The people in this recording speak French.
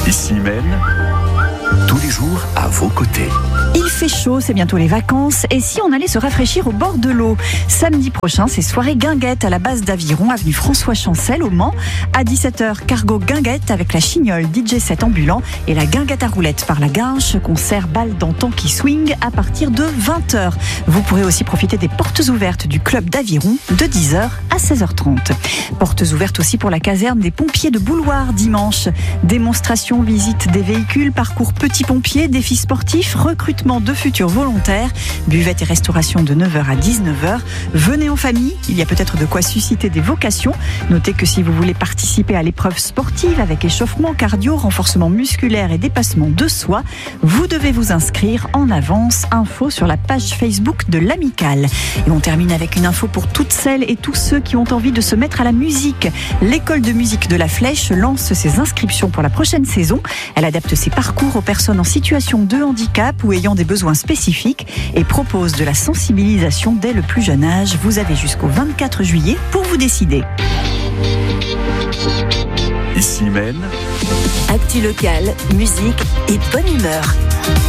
Ici Maine, tous les jours à vos côtés. Il fait chaud, c'est bientôt les vacances. Et si on allait se rafraîchir au bord de l'eau? Samedi prochain, c'est soirée guinguette à la base d'Aviron, avenue François Chancel au Mans. À 17h, cargo guinguette avec la Chignole, DJ set ambulant et la guinguette à roulettes par la Guinche, concert bal d'antan qui swing à partir de 20h. Vous pourrez aussi profiter des portes ouvertes du club d'Aviron de 10h à 16h30. Portes ouvertes aussi pour la caserne des pompiers de Bouloir dimanche. Démonstration, visite des véhicules, parcours petits pompiers, défis sportifs, recrutement de futurs volontaires, buvette et restauration de 9h à 19h. Venez en famille, il y a peut-être de quoi susciter des vocations. Notez que si vous voulez participer à l'épreuve sportive avec échauffement, cardio, renforcement musculaire et dépassement de soi, vous devez vous inscrire en avance. Info sur la page Facebook de l'Amicale. Et on termine avec une info pour toutes celles et tous ceux qui ont envie de se mettre à la musique. L'école de musique de la Flèche lance ses inscriptions pour la prochaine saison. Elle adapte ses parcours aux personnes en situation de handicap ou ayant des besoins spécifiques et propose de la sensibilisation dès le plus jeune âge. Vous avez jusqu'au 24 juillet pour vous décider. Ici Maine, Actu locale, musique et bonne humeur.